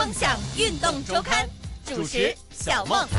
梦想运动周刊主持小梦。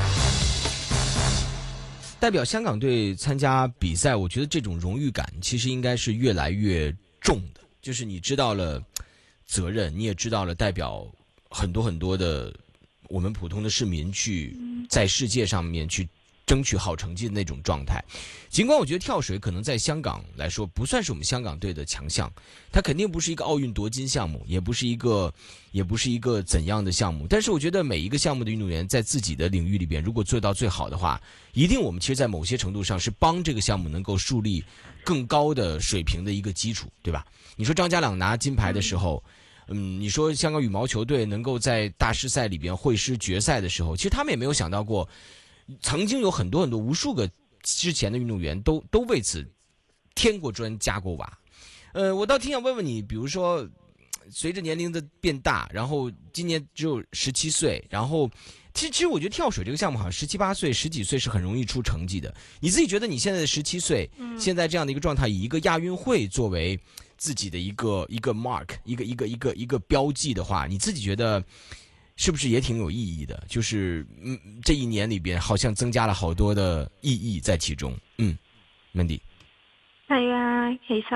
代表香港队参加比赛，我觉得这种荣誉感其实应该是越来越重的，就是你知道了责任，你也知道了代表很多很多的我们普通的市民去在世界上面去争取好成绩的那种状态。尽管我觉得跳水可能在香港来说不算是我们香港队的强项，它肯定不是一个奥运夺金项目，也不是一个怎样的项目，但是我觉得每一个项目的运动员在自己的领域里边如果做到最好的话，一定我们其实在某些程度上是帮这个项目能够树立更高的水平的一个基础，对吧？你说张家朗拿金牌的时候，你说香港羽毛球队能够在大师赛里边会师决赛的时候，其实他们也没有想到过，曾经有很多很多无数个之前的运动员都为此添过砖加过瓦。我倒挺想问问你，比如说随着年龄的变大，然后今年只有17岁，然后其实我觉得跳水这个项目好像17、8岁、十几岁是很容易出成绩的。你自己觉得你现在的17岁，现在这样的一个状态，以一个亚运会作为自己的一个 mark， 一个标记的话，你自己觉得是不是也挺有意义的？就是这一年里边好像增加了好多的意义在其中。Mandy。 係啊，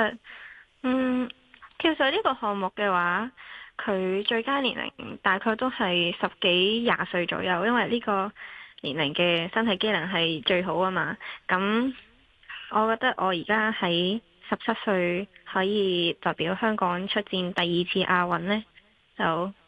跳水呢個項目嘅話，佢最佳年齡大概都係10幾20歲左右，因為呢個年齡嘅身體機能係最好啊嘛。咁我覺得我而家喺17歲可以代表香港出戰第2次亞運呢，就